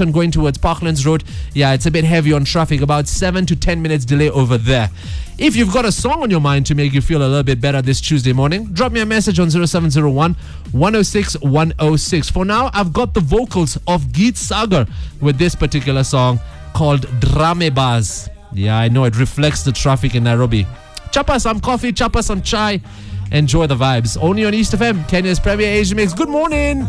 junction going towards Parklands Road, yeah, it's a bit heavy on traffic, about 7 to 10 minutes delay over there. If you've got a song on your mind to make you feel a little bit better this Tuesday morning, drop me a message on 0701 106 106. For now, I've got the vocals of Geet Sagar with this particular song called Dramebaz. Yeah, I know it reflects the traffic in Nairobi. Chapa some coffee, chapa some chai. Enjoy the vibes. Only on East FM, Kenya's premier Asian mix. Good morning.